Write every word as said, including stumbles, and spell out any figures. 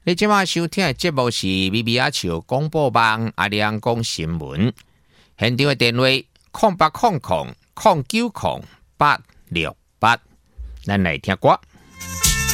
你今晚收听的节目是咪咪阿笑广播网阿亮讲新闻，现场的电话空八空空空九空八六八，咱来听歌。